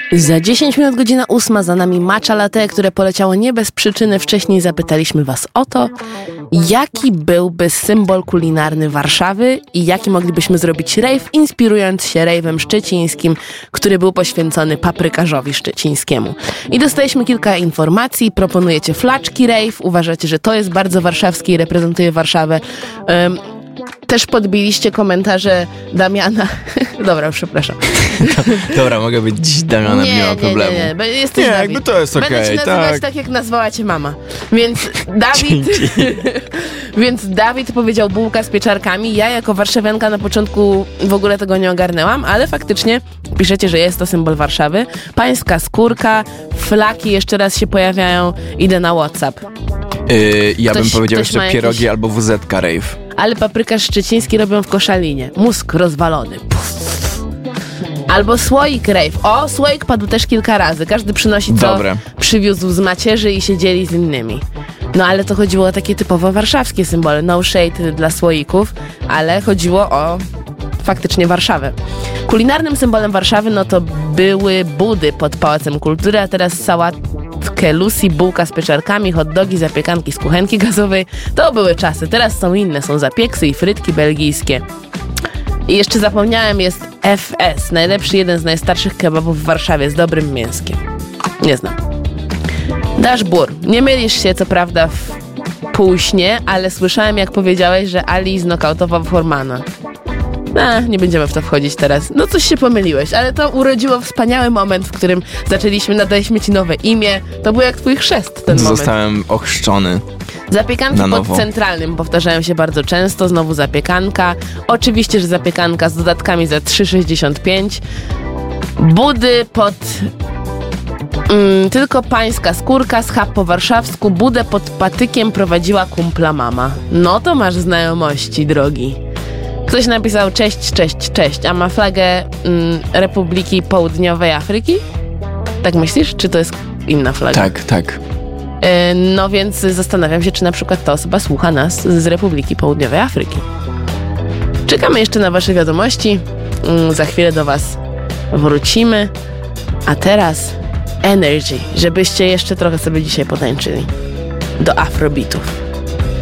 Za 10 minut 8:00, za nami matcha latte, które poleciało nie bez przyczyny. Wcześniej zapytaliśmy was o to, jaki byłby symbol kulinarny Warszawy i jaki moglibyśmy zrobić rave, inspirując się rave'em szczecińskim, który był poświęcony paprykarzowi szczecińskiemu. I dostaliśmy kilka informacji, proponujecie flaczki rave, uważacie, że to jest bardzo warszawskie i reprezentuje Warszawę. Też podbiliście komentarze Damiana. Dobra, przepraszam. Dobra, mogę być dziś Damianem, nie ma problemu. Nie, jesteś nie, Dawid. jakby to jest okej. Będę cię nazywać tak, jak nazwała cię mama. Więc Dawid powiedział bułka z pieczarkami. Ja jako warszawianka na początku w ogóle tego nie ogarnęłam, ale faktycznie piszecie, że jest to symbol Warszawy. Pańska skórka, flaki jeszcze raz się pojawiają. Idę na WhatsApp. Ja bym powiedział jeszcze pierogi albo WZ rave. Ale paprykarz szczeciński robią w Koszalinie. Mózg rozwalony. Albo słoik rave. O, słoik padł też kilka razy. Każdy przynosi co przywiózł z macierzy i się dzieli z innymi. No ale to chodziło o takie typowo warszawskie symbole. No shade dla słoików, ale chodziło o faktycznie Warszawę. Kulinarnym symbolem Warszawy no to były budy pod Pałacem Kultury, a teraz sałatkę Lucy, bułka z pieczarkami, hot dogi, zapiekanki z kuchenki gazowej. To były czasy. Teraz są inne. Są zapieksy i frytki belgijskie. I jeszcze zapomniałem, jest FS. Najlepszy, jeden z najstarszych kebabów w Warszawie z dobrym mięskiem. Nie znam. Dashbur. Nie mylisz się, co prawda, w półśnie, ale słyszałem, jak powiedziałeś, że Ali znokautował Formana. Nie będziemy w to wchodzić teraz. No coś się pomyliłeś, ale to urodziło wspaniały moment, w którym nadaliśmy ci nowe imię. To był jak twój chrzest, ten moment. Zostałem ochrzczony. Zapiekanki pod Centralnym powtarzają się bardzo często. Znowu zapiekanka. Oczywiście, że zapiekanka z dodatkami za 3,65. Budy pod... tylko pańska skórka, schab po warszawsku. Budę pod patykiem prowadziła kumpla mama. No to masz znajomości, drogi. Ktoś napisał cześć, a ma flagę Republiki Południowej Afryki? Tak myślisz? Czy to jest inna flaga? Tak. No więc zastanawiam się, czy na przykład ta osoba słucha nas z Republiki Południowej Afryki. Czekamy jeszcze na wasze wiadomości. Za chwilę do was wrócimy. A teraz Energy, żebyście jeszcze trochę sobie dzisiaj potańczyli do afrobeatów.